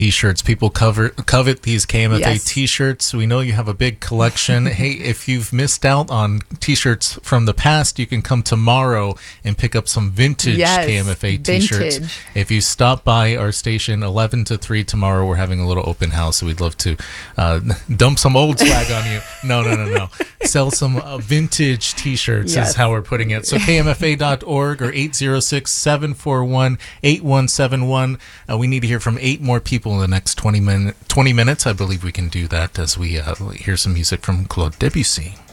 T-shirts. People covet these KMFA Yes. T-shirts. We know you have a big collection. Hey, if you've missed out on T-shirts from the past, you can come tomorrow and pick up some vintage Yes, KMFA T-shirts. vintage. If you stop by our station 11 to 3 tomorrow, we're having a little open house. So we'd love to dump some old swag on you. No. Sell some vintage T-shirts Yes. is how we're putting it. So KMFA.org or 806-741-8171. We need to hear from 8 more people in the next 20 minutes. I believe we can do that as we hear some music from Claude Debussy.